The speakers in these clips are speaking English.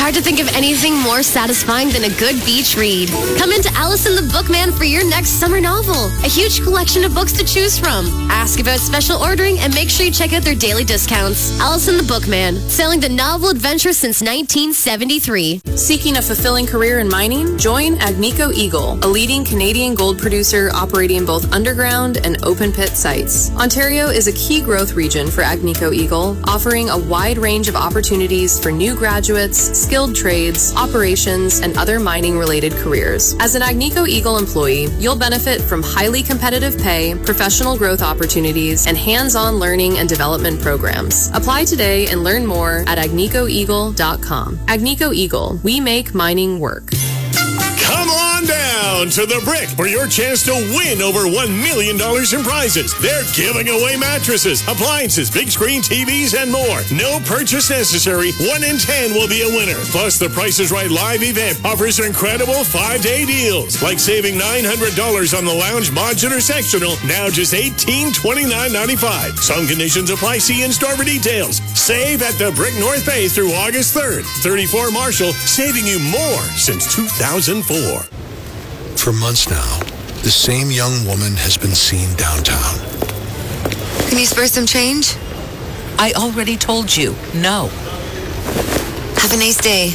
hard to think of anything more satisfying than a good beach read. Come into Allison the Bookman for your next summer novel. A huge collection of books to choose from. Ask about special ordering and make sure you check out their daily discounts. Allison the Bookman, sailing the novel adventure since 1973. Seeking a fulfilling career in mining? Join Agnico Eagle, a leading Canadian gold producer operating in both underground and open pit sites. Ontario is a key growth region for Agnico Eagle, offering a wide range of opportunities for new graduates, skilled trades, operations, and other mining-related careers. As an Agnico Eagle employee, you'll benefit from highly competitive pay, professional growth opportunities, and hands-on learning and development programs. Apply today and learn more at agnicoeagle.com. Agnico Eagle, we make mining work. Come on down to the Brick for your chance to win over $1 million in prizes. They're giving away mattresses, appliances, big screen TVs, and more. No purchase necessary. 1 in 10 will be a winner. Plus, the Price is Right live event offers incredible 5-day deals, like saving $900 on the lounge modular sectional, now just $1829.95. Some conditions apply. See in-store for details. Save at the Brick North Bay through August 3rd. 34 Marshall, saving you more since 2004. For months now, the same young woman has been seen downtown. Can you spare some change? I already told you, no. Have a nice day.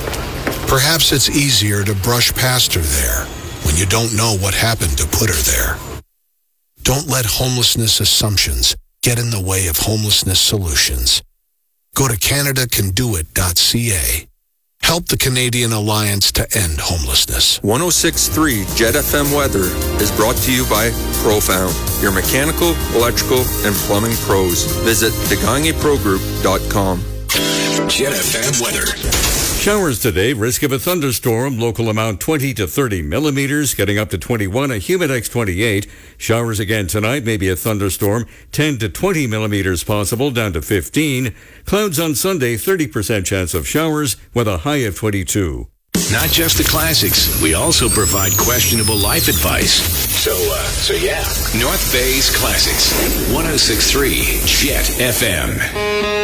Perhaps it's easier to brush past her there when you don't know what happened to put her there. Don't let homelessness assumptions get in the way of homelessness solutions. Go to CanadaCanDoIt.ca. Help the Canadian Alliance to End Homelessness. 106.3 Jet FM weather is brought to you by Profound, your mechanical, electrical, and plumbing pros. Visit DeGagneProGroup.com. Jet FM weather. Showers today, risk of a thunderstorm, local amount 20 to 30 millimeters, getting up to 21, a humidex 28. Showers again tonight, maybe a thunderstorm, 10 to 20 millimeters possible, down to 15. Clouds on Sunday, 30% chance of showers, with a high of 22. Not just the classics, we also provide questionable life advice. So yeah, North Bay's Classics, 106.3 Jet FM.